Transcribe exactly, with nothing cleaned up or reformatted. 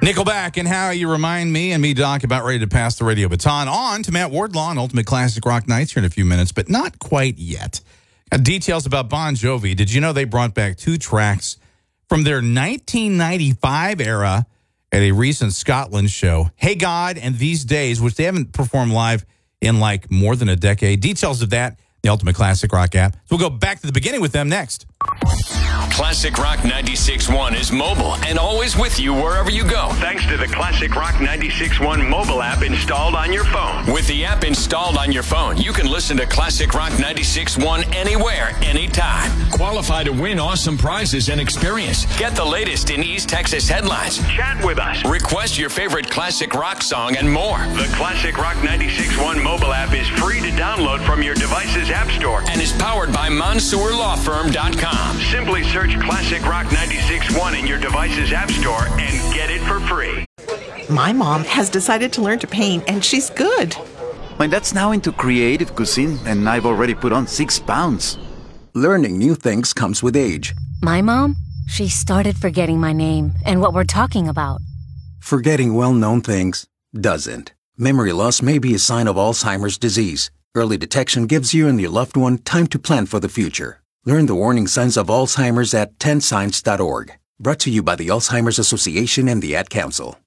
Nickelback and How You Remind Me, and me, Doc, about ready to pass the radio baton on to Matt Wardlaw and Ultimate Classic Rock Nights here in a few minutes, but not quite yet. Got details about Bon Jovi. Did you know they brought back two tracks from their nineteen ninety-five era at a recent Scotland show, Hey God and These Days, which they haven't performed live in like more than a decade. Details of that, the Ultimate Classic Rock app. So we'll go back to the beginning with them next. Classic Rock ninety-six point one is mobile and always with you wherever you go. Thanks to the Classic Rock ninety-six point one mobile app installed on your phone. With the app installed on your phone, you can listen to Classic Rock ninety-six point one anywhere, anytime. Qualify to win awesome prizes and experience. Get the latest in East Texas headlines. Chat with us. Request your favorite classic rock song and more. The Classic Rock ninety-six point one mobile app is free to download from your device's app store and is powered by Mansour Law Firm dot com. Simply search Classic Rock ninety-six point one in your device's app store and get it for free. My mom has decided to learn to paint, and she's good. My dad's now into creative cuisine, and I've already put on six pounds. Learning new things comes with age. My mom, she started forgetting my name and what we're talking about. Forgetting well-known things doesn't. Memory loss may be a sign of Alzheimer's disease. Early detection gives you and your loved one time to plan for the future. Learn the warning signs of Alzheimer's at ten signs dot org. Brought to you by the Alzheimer's Association and the Ad Council.